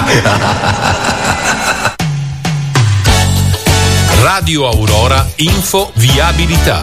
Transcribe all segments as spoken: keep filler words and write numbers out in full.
Radio Aurora Info Viabilità.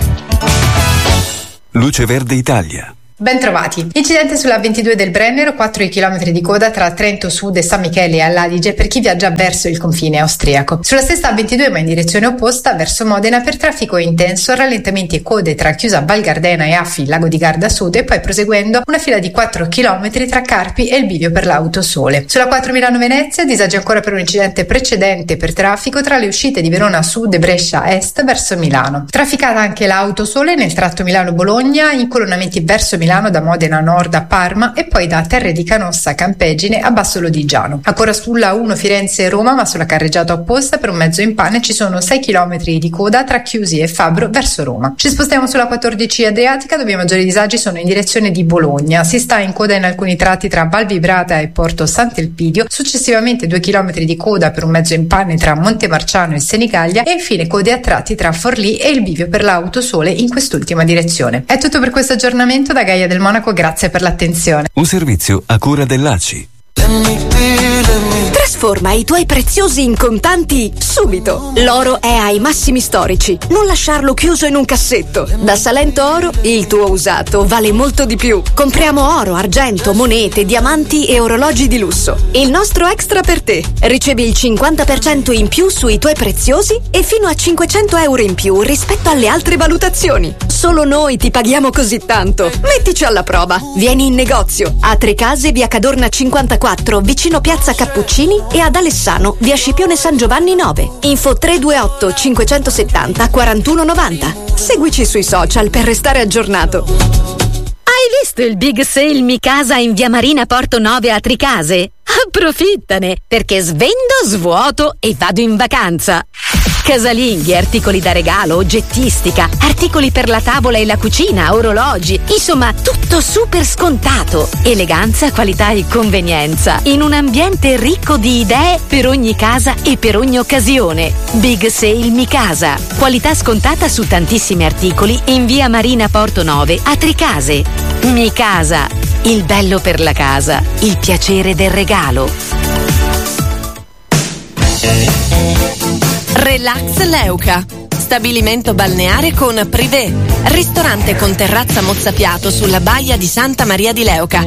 Luce Verde Italia. Bentrovati. Incidente sulla A ventidue del Brennero, quattro chilometri di coda tra Trento Sud e San Michele all'Adige per chi viaggia verso il confine austriaco. Sulla stessa A ventidue ma in direzione opposta verso Modena per traffico intenso, rallentamenti e code tra chiusa Val Gardena e Affi, Lago di Garda Sud e poi proseguendo una fila di quattro chilometri tra Carpi e il bivio per l'Autosole. Sulla quattro Milano-Venezia disagi ancora per un incidente precedente per traffico tra le uscite di Verona Sud e Brescia Est verso Milano. Trafficata anche l'Autosole nel tratto Milano-Bologna, incolonnamenti verso Milano da Modena Nord a Parma e poi da Terre di Canossa a Campeggine a Basso Lodigiano. Ancora sulla uno Firenze-Roma ma sulla carreggiata opposta per un mezzo in pane ci sono sei chilometri di coda tra Chiusi e Fabbro verso Roma. Ci spostiamo sulla quattordici Adriatica dove i maggiori disagi sono in direzione di Bologna. Si sta in coda in alcuni tratti tra Val Vibrata e Porto Sant'Elpidio, successivamente due chilometri di coda per un mezzo in pane tra Montemarciano e Senigallia e infine code a tratti tra Forlì e il bivio per l'Autosole in quest'ultima direzione. È tutto per questo aggiornamento da Gaia del Monaco, grazie per l'attenzione. Un servizio a cura dell'A C I. Trasforma i tuoi preziosi in contanti subito. L'oro è ai massimi storici. Non lasciarlo chiuso in un cassetto. Da Salento Oro il tuo usato vale molto di più. Compriamo oro, argento, monete, diamanti e orologi di lusso. Il nostro extra per te. Ricevi il cinquanta per cento in più sui tuoi preziosi e fino a cinquecento euro in più rispetto alle altre valutazioni. Solo noi ti paghiamo così tanto. Mettici alla prova. Vieni in negozio a Trecase, via Cadorna cinquantaquattro, vicino Piazza Cappuccini, e ad Alessano, via Scipione San Giovanni nove. Info tre due otto cinquecentosettanta quarantuno novanta. Seguici sui social per restare aggiornato. Hai visto il big sale Mi Casa in via Marina Porto nove a Tricase? Approfittane, perché svendo, svuoto e vado in vacanza. Casalinghi, articoli da regalo, oggettistica, articoli per la tavola e la cucina, orologi, insomma tutto super scontato. Eleganza, qualità e convenienza in un ambiente ricco di idee per ogni casa e per ogni occasione. Big Sale Mi Casa, qualità scontata su tantissimi articoli in via Marina Porto nove a Tricase. Mi Casa, il bello per la casa, il piacere del regalo. Relax Leuca, stabilimento balneare con privé, ristorante con terrazza mozzafiato sulla baia di Santa Maria di Leuca,